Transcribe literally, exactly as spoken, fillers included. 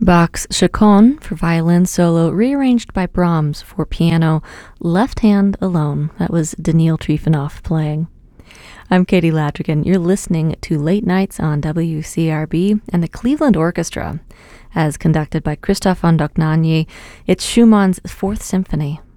Bach's Chaconne for violin solo, rearranged by Brahms for piano, left hand alone. That was Daniil Trifonov playing. I'm Katie Ladrigan. You're listening to Late Nights on W C R B and the Cleveland Orchestra, as conducted by Christoph von Dohnanyi. It's Schumann's Fourth Symphony.